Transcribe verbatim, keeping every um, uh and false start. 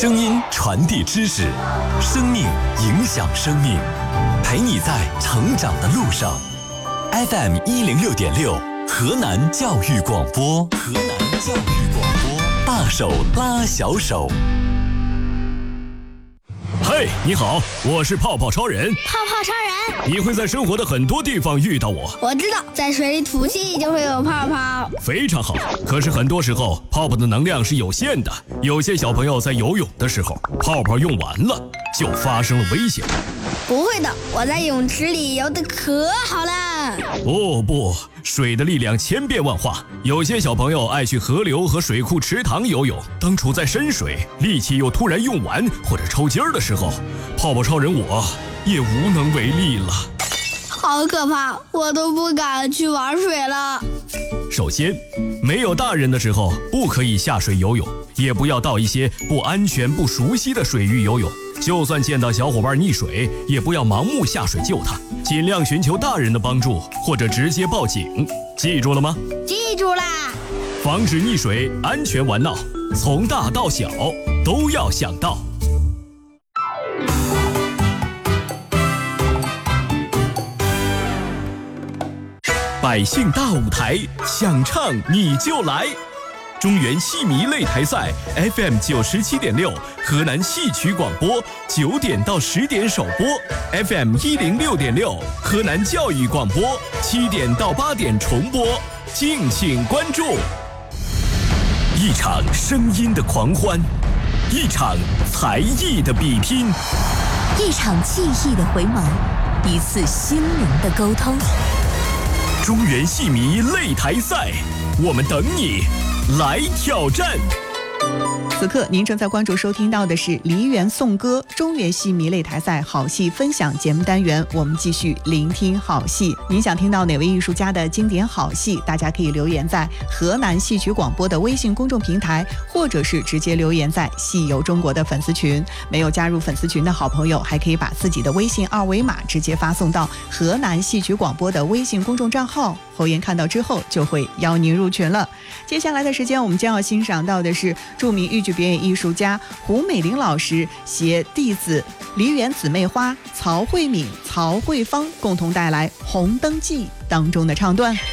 声音传递知识，生命影响生命，陪你在成长的路上。F M 一零六点六，河南教育广播，河南教育广播，大手拉小手。 嘿，你好，我是泡泡超人。 泡泡超人， 你会在生活的很多地方遇到我。 我知道，在水里吐气就会有泡泡。 非常好，可是很多时候泡泡的能量是有限的，有些小朋友在游泳的时候，泡泡用完了，就发生了危险。 不会的，我在泳池里游得可好了。 哦不，水的力量千变万化，有些小朋友爱去河流和水库池塘游泳，当处在深水，力气又突然用完或者抽筋儿的时候，泡泡超人我也无能为力了。 好可怕，我都不敢去玩水了。 首先，没有大人的时候不可以下水游泳，也不要到一些不安全不熟悉的水域游泳。就算见到小伙伴溺水，也不要盲目下水救他，尽量寻求大人的帮助，或者直接报警。记住了吗？ 记住啦！ 防止溺水，安全玩闹，从大到小都要想到。百姓大舞台，想唱你就来。中原戏迷擂台赛 F M 九十七点六，河南戏曲广播，九点到十点首播 ；F M 一零六点六，河南教育广播，七点到八点重播，敬请关注。一场声音的狂欢，一场才艺的比拼， 一场记忆的回眸，一次心灵的沟通。 中原戏迷擂台赛，我们等你来挑战。 此刻您正在关注收听到的是梨园颂歌中原戏迷擂台赛好戏分享节目单元，我们继续聆听好戏。您想听到哪位艺术家的经典好戏，大家可以留言在河南戏曲广播的微信公众平台，或者是直接留言在戏游中国的粉丝群。没有加入粉丝群的好朋友，还可以把自己的微信二维码直接发送到河南戏曲广播的微信公众账号，侯岩看到之后就会邀您入群了。接下来的时间，我们将要欣赏到的是著名豫剧表演艺术家胡美玲老师携弟子梨园姊妹花曹慧敏、曹慧芳共同带来《红灯记》当中的唱段。